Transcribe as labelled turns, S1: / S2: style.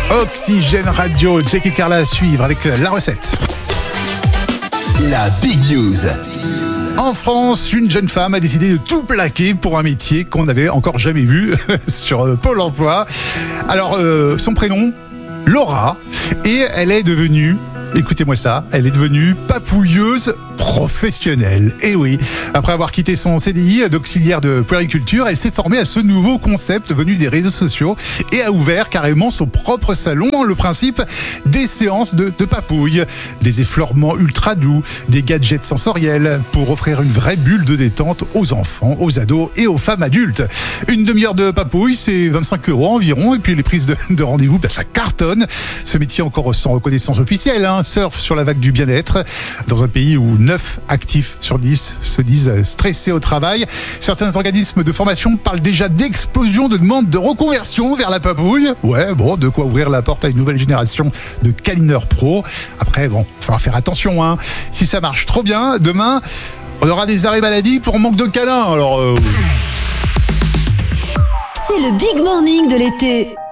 S1: Oxygène Radio, Jackie Carla à suivre avec la recette.
S2: La Big News.
S1: En France, une jeune femme a décidé de tout plaquer pour un métier qu'on n'avait encore jamais vu sur Pôle emploi. Alors, son prénom, Laura, et elle est devenue... Écoutez-moi ça, elle est devenue papouilleuse professionnelle. Et oui, après avoir quitté son CDI d'auxiliaire de puériculture, elle s'est formée à ce nouveau concept venu des réseaux sociaux et a ouvert carrément son propre salon. Le principe des séances de papouille, des effleurements ultra doux, des gadgets sensoriels pour offrir une vraie bulle de détente aux enfants, aux ados et aux femmes adultes. Une demi-heure de papouille, c'est 25 € environ. Et puis les prises de rendez-vous, ça cartonne. Ce métier encore sans reconnaissance officielle, surfe sur la vague du bien-être dans un pays où 9 actifs sur 10 se disent stressés au travail. Certains organismes de formation parlent déjà d'explosion de demandes de reconversion vers la papouille. Ouais, bon, de quoi ouvrir la porte à une nouvelle génération de câlineurs pro. Après, bon, il va falloir faire attention. Si ça marche trop bien, demain, on aura des arrêts maladie pour manque de câlins. Alors,
S3: C'est le Big Morning de l'été.